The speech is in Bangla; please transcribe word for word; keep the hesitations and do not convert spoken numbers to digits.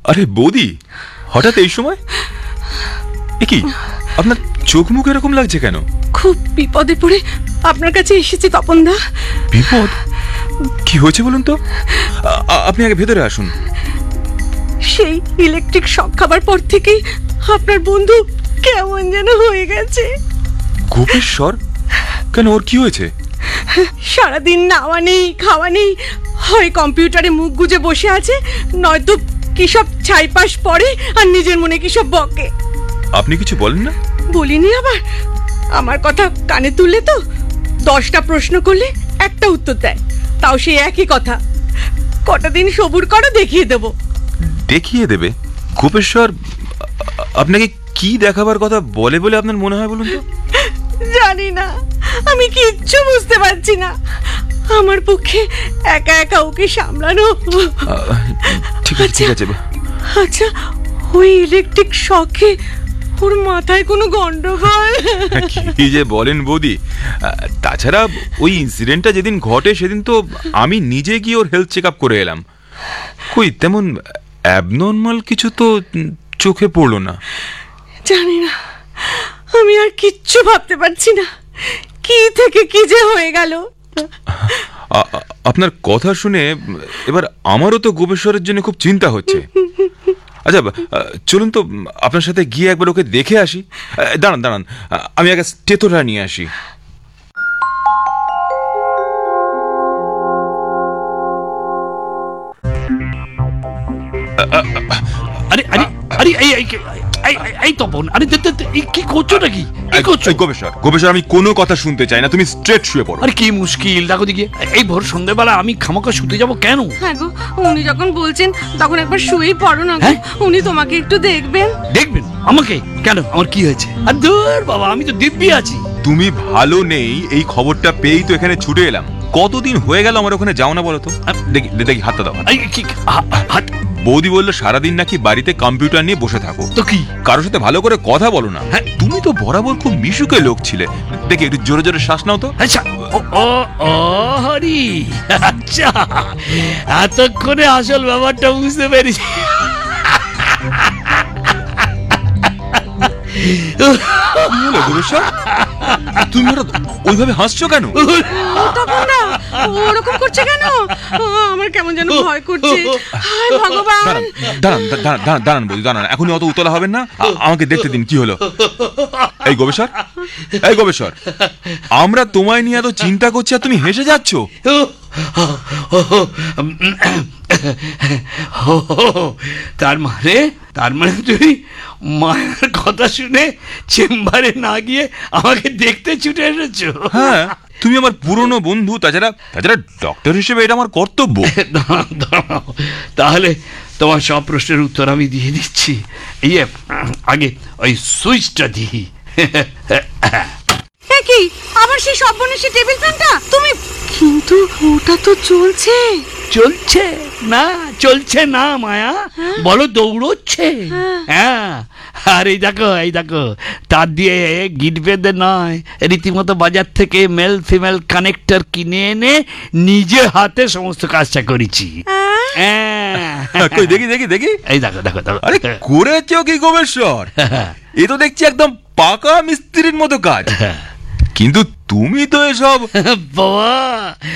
আরে বৌদি, হঠাৎ এই সময়? এ কি, আপনার চোখ মুখ এরকম লাগছে কেন? খুব বিপদে পড়ে আপনার কাছে এসেছি তপনদা। বিপদ? কি হয়েছে বলুন তো? আপনি আগে ভেতরে আসুন। সেই ইলেকট্রিক শক খাবার পর থেকেই আপনার বন্ধু কেমন যেন হয়ে গেছে। গোপেশ্বর? কেন, ওর কি হয়েছে? সারাদিন নাওয়া নেই, খাওয়া নেই, হয় কম্পিউটারে মুখ গুজে বসে আছে, নয়তো কি সব ছাইপাশ পড়ে আর নিজের মনে কি সব বকে। আপনি কিছু বলেন না? বলিনি আবার। আমার কথা কানে তুললে তো দশটা প্রশ্ন করলে একটা উত্তর দেয়, তাও সেই একই কথা। কটা দিন সবুর করো, দেখিয়ে দেব। দেখিয়ে দেবে? গোপেশ্বর আপনাকে কি দেখাবার কথা বলে বলে আপনার মনে হয় বলুন তো? জানি না, আমি কিচ্ছু বুঝতে পারছি না। আমার পক্ষে একা একা ওকে সামলানো। ঠিক আছে ঠিক আছে। আচ্ছা, ওই ইলেকট্রিক শকে ওর মাথায় কোনো গন্ডগোল? কি যে বলেন বৌদি, তাছাড়া ওই ইনসিডেন্টটা যেদিন ঘটে সেদিন তো আমি নিজে গিয়ে ওর হেলথ চেক আপ করে এলাম। কই তেমন অ্যাবনর্মাল কিছু তো চোখে পড়লো না। জানি না, আমি আর কিচ্ছু ভাবতে পারছি না। কি থেকে কি যে হয়ে গেল। আপনার কথা শুনে এবার আমারও তো গোপেশ্বরের জন্য খুব চিন্তা হচ্ছে। আচ্ছা চলুন তো আপনার সাথে গিয়ে একবার ওকে দেখে আসি। দাঁড়ান দাঁড়ান, আমি আগে স্টেথোটা নিয়ে আসি। আরে আরে আরে এই এই এই তপন, আরে কি করছো নাকি? কি করছো? গোপেশ্বর গোপেশ্বর আমি কোনো কথা শুনতে চাই না, তুমি স্ট্রেট শুয়ে পড়ো। আরে কি মুশকিল, দেখো দিকে এই ভোর সন্ধ্যাবেলা আমি খামাকা শুতে যাব কেন? হ্যাঁ গো, উনি যখন বলছেন তখন একবার শুয়েই পড়ো না গো। উনি তোমাকে একটু দেখবেন। দেখবেন আমাকে? কেন, আমার কি হয়েছে? আর দূর বাবা, আমি তো দিব্যি আছি। তুমি ভালো নেই এই খবরটা পেয়েই তো এখানে ছুটে এলাম। কতদিন হয়ে গেল আমার ওখানে যাও না বলো তো? দেখি দেখি হাতটা দাও। হাত। বৌদি বললো সারাদিন নাকি বাড়িতে কম্পিউটার নিয়ে বসে থাকো, তো কি কারোর সাথে ভালো করে কথা বলো না। হ্যাঁ, তুমি তো বরাবর খুব মিশুকে লোক ছিলে। দেখি একটু জোরে জোরে শ্বাস নাও তো। আচ্ছা ও ও হরি, আচ্ছা এতক্ষণে আসল ব্যাপারটা বুঝতে পেরেছি। তুমি ওইভাবে হাসছো কেন? ওরকম করছে কেন? আমার কেমন যেন ভয় করছে। হায় ভগবান! দাঁড়ান দাঁড়ান দাঁড়ান বৌদি, দাঁড়ান, এখনই অত উতলা হবেন না। আমাকে দেখতে দিন কি হলো। এই গোপেশ্বর, এই গোপেশ্বর, আমরা তোমায় নিয়ে এত চিন্তা করছি আর তুমি হেসে যাচ্ছ। তার মানে তার মানে তুই মায়ের কথা শুনে চেম্বারে না গিয়ে আমাকে দেখতে ছুটে এসেছো? হ্যাঁ, তুমি আমার পুরনো বন্ধু, তাছাড়া তাছাড়া ডক্টর হিসেবে এটা আমার কর্তব্য। তাহলে তোমার সব প্রশ্নের উত্তর আমি দিয়ে দিচ্ছি। এই আগে ওই সুইচটা দিই। কি আবার সেই সর্বনাশী টেবিল ফ্যানটা? তুমি কিন্তু ওটা তো চলছে। চলছে না, চলছে না মায়া, বলো দৌড়চ্ছে। হ্যাঁ, আর এই দেখো এই দেখো তার দিয়ে গিট বেঁধে নয়, রীতিমতো বাজার থেকে মেল ফিমেল কানেক্টর কিনে এনে নিজে হাতে সমস্ত কাজটা করেছি। দেখি দেখি দেখি এই দেখো দেখো দেখো। আরে করেছো কি গোপেশ্বর? এ তো দেখছি একদম পাকা মিস্ত্রির মতো কাজ। কিন্তু তুমি তো এসব বাবা